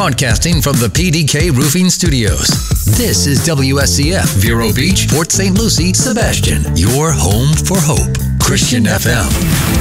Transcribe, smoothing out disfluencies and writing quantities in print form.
Broadcasting from the PDK Roofing Studios. This is WSCF, Vero Beach, Port St. Lucie, Sebastian. Your home for hope. Christian FM.